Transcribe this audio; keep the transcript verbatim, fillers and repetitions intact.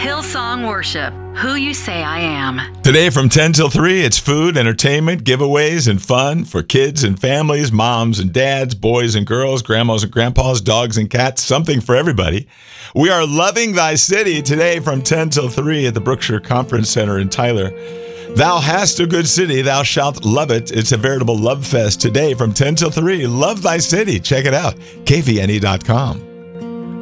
Hillsong Worship, who you say I am. Today from ten till three, it's food, entertainment, giveaways, and fun for kids and families, moms and dads, boys and girls, grandmas and grandpas, dogs and cats, something for everybody. We are loving thy city today from ten till three at the Brookshire Conference Center in Tyler. Thou hast a good city, thou shalt love it. It's a veritable love fest today from ten till three. Love thy city. Check it out, K V N E dot com.